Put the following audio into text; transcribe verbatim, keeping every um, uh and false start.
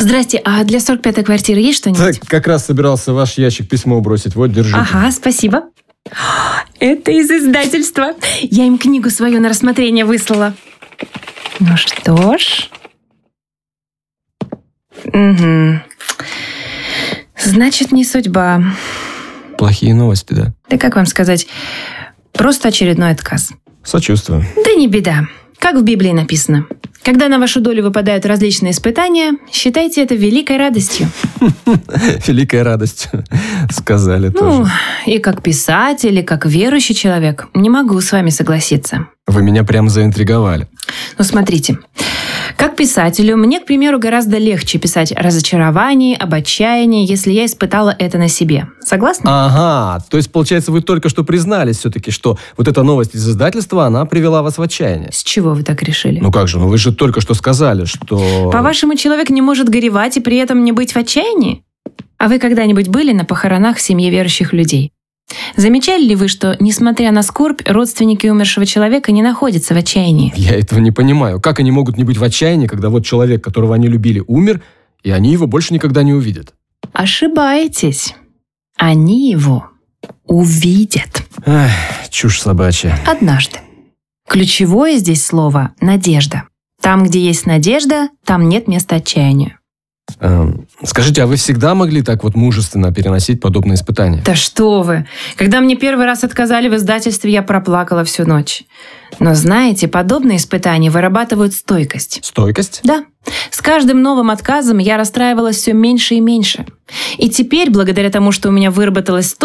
Здрасте, а для сорок пятой квартиры есть что-нибудь? Так, как раз собирался ваш ящик письмо бросить. Вот, держите. Ага, спасибо. Это из издательства. Я им книгу свою на рассмотрение выслала. Ну что ж. Угу. Значит, не судьба. Плохие новости, да? Да как вам сказать? Просто очередной отказ. Сочувствую. Да не беда. Как в Библии написано. Когда на вашу долю выпадают различные испытания, считайте это великой радостью. Великая радость, сказали тоже. Ну, и как писатель, и как верующий человек, не могу с вами согласиться. Вы меня прям заинтриговали. Ну, смотрите. Как писателю, мне, к примеру, гораздо легче писать о разочаровании, об отчаянии, если я испытала это на себе. Согласны? Ага, то есть, получается, вы только что признались все-таки, что вот эта новость из издательства, она привела вас в отчаяние. С чего вы так решили? Ну как же, ну вы же только что сказали, что... По-вашему, человек не может горевать и при этом не быть в отчаянии? А вы когда-нибудь были на похоронах в семье верующих людей? Замечали ли вы, что, несмотря на скорбь, родственники умершего человека не находятся в отчаянии? Я этого не понимаю. Как они могут не быть в отчаянии, когда вот человек, которого они любили, умер, и они его больше никогда не увидят? Ошибаетесь. Они его увидят. Эх, чушь собачья. Однажды. Ключевое здесь слово «надежда». Там, где есть надежда, там нет места отчаянию. Эм, скажите, а вы всегда могли так вот мужественно переносить подобные испытания? Да что вы! Когда мне первый раз отказали в издательстве, я проплакала всю ночь. Но знаете, подобные испытания вырабатывают стойкость. Стойкость? Да. С каждым новым отказом я расстраивалась все меньше и меньше. И теперь, благодаря тому, что у меня выработалась стойкость,